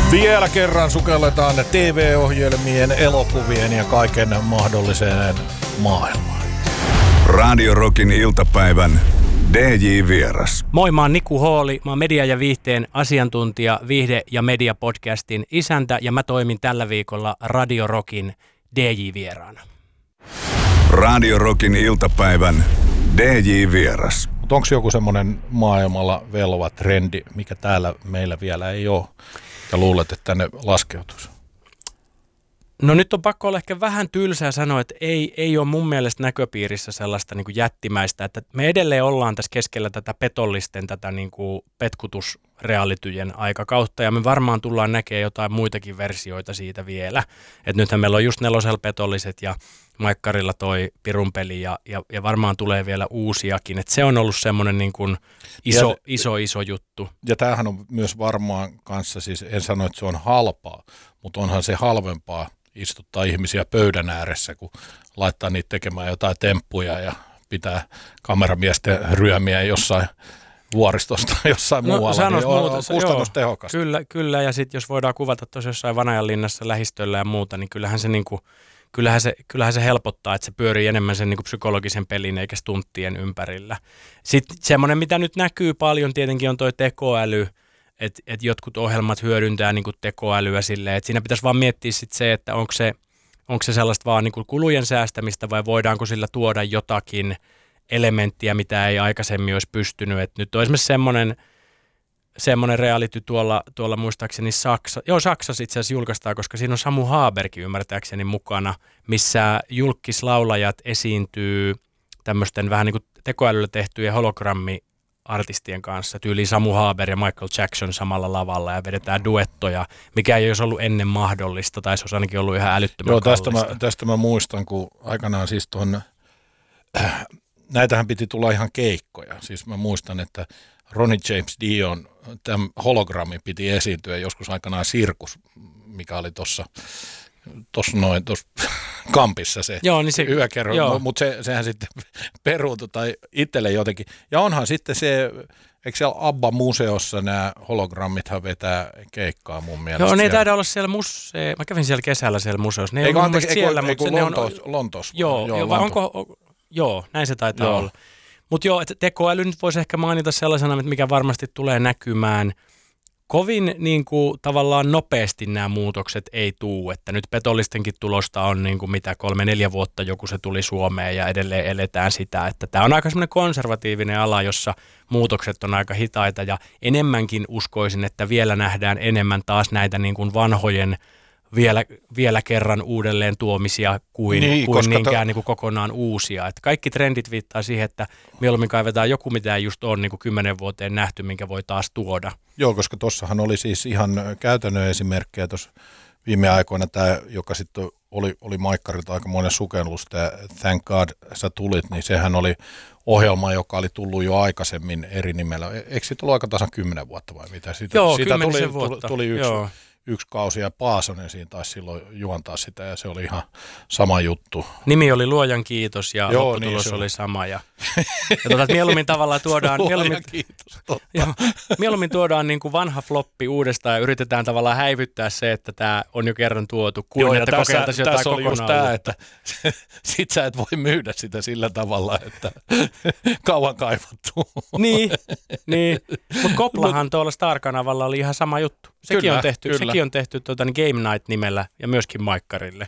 Vielä kerran sukelletaan TV-ohjelmien, elokuvien ja kaiken mahdolliseen maailmaan. Radio Rockin iltapäivän DJ-vieras. Moi, mä oon Niku Hooli. Mä oon media- ja viihteen asiantuntija, viihde- ja media-podcastin isäntä ja mä toimin tällä viikolla Radio Rockin DJ-vieraana. Radio Rockin iltapäivän DJ-vieras. Mutta onko joku semmoinen maailmalla velva trendi, mikä täällä meillä vielä ei ole? Ja luulet, että tänne laskeutuisi? No nyt on pakko olla ehkä vähän tylsää sanoa, että ei ole mun mielestä näköpiirissä sellaista niin kuin jättimäistä, että me edelleen ollaan tässä keskellä tätä petollisten, tätä niin kuin petkutusrealityjen aikakautta ja me varmaan tullaan näkemään jotain muitakin versioita siitä vielä. Että nythän meillä on just Nelosella petolliset ja Maikkarilla toi Pirunpeli ja varmaan tulee vielä uusiakin. Että se on ollut semmoinen niin kuin iso juttu. Ja tämähän on myös varmaan kanssa, siis en sano, että se on halpaa, mutta onhan se halvempaa istuttaa ihmisiä pöydän ääressä, kun laittaa niitä tekemään jotain temppuja ja pitää kameramiesten ryömiä jossain vuoristosta jossain muualla, niin on kustannustehokasta. Kyllä, ja sitten jos voidaan kuvata tuossa jossain Vanajanlinnassa lähistöllä ja muuta, niin kyllähän se helpottaa, että se pyörii enemmän sen niin kuin psykologisen pelin eikä stunttien ympärillä. Sitten semmoinen, mitä nyt näkyy paljon tietenkin on toi tekoäly, että jotkut ohjelmat hyödyntää niin kuin tekoälyä silleen, että siinä pitäisi vaan miettiä sit se, että onko se sellaista vaan niin kuin kulujen säästämistä vai voidaanko sillä tuoda jotakin elementtiä, mitä ei aikaisemmin olisi pystynyt. Et nyt on esimerkiksi semmoinen reality tuolla muistaakseni Saksassa itse asiassa julkaistaan, koska siinä on Samu Haaberkin ymmärtääkseni mukana, missä julkislaulajat esiintyy tämmöisten vähän niin kuin tekoälyllä tehtyjen hologrammiartistien kanssa, tyyliin Samu Haaber ja Michael Jackson samalla lavalla ja vedetään duettoja, mikä ei olisi ollut ennen mahdollista, tai se olisi ainakin ollut ihan älyttömän kallista. Tästä mä muistan, kun aikanaan siis näitähän piti tulla ihan keikkoja, siis mä muistan, että Ronnie James Dion tämän hologrammin piti esiintyä joskus aikanaan Sirkus, mikä oli tuossa kampissa se, yökerro, mutta sehän sitten peruutui tai itselle jotenkin. Ja onhan sitten se, eikö siellä ABBA-museossa nämä hologrammithan vetää keikkaa mun mielestä? Joo, ne ei taida olla siellä mä kävin siellä kesällä siellä museossa. Ne ei ole mun mielestä siellä, mutta ne on Lontoossa. Joo, näin se taitaa olla. Mutta joo, että tekoäly nyt voisi ehkä mainita sellaisena, mikä varmasti tulee näkymään. Kovin niin kuin, tavallaan nopeasti nämä muutokset ei tule, että nyt petollistenkin tulosta on niin kuin, mitä 3-4 vuotta joku se tuli Suomeen ja edelleen eletään sitä, että tämä on aika semmoinen konservatiivinen ala, jossa muutokset on aika hitaita ja enemmänkin uskoisin, että vielä nähdään enemmän taas näitä niin kuin vanhojen vielä kerran uudelleen tuomisia kuin niinkään niin kuin kokonaan uusia. Että kaikki trendit viittaa siihen, että mieluummin kaivetaan joku, mitä ei just ole niin kuin 10 vuoteen nähty, minkä voi taas tuoda. Joo, koska tuossahan oli siis ihan käytännön esimerkkejä tuossa viime aikoina tämä, joka sitten oli Maikkarilta aikamoinen sukellus, tämä Thank God sä tulit, niin sehän oli ohjelma, joka oli tullut jo aikaisemmin eri nimellä. Eikö siitä ollut aika tasan 10 vuotta vai mitä? Siitä tuli yksi kausi ja Paasonen siinä taisi silloin juontaa sitä ja se oli ihan sama juttu. Nimi oli Luojan kiitos ja lopputulos oli sama. Ja mieluummin tavallaan tuodaan, mieluummin tuodaan niin kuin vanha floppi uudestaan ja yritetään tavallaan häivyttää se, että tämä on jo kerran tuotu, kuin että kokeiltaisiin jotain tässä kokonaan. Tässä oli just tämä, että sit sä et voi myydä sitä sillä tavalla, että kauan kaivattu. Niin. Mutta Koplahan tuolla Star-kanavalla oli ihan sama juttu. Sekin on tehty Game Night-nimellä ja myöskin Maikkarille.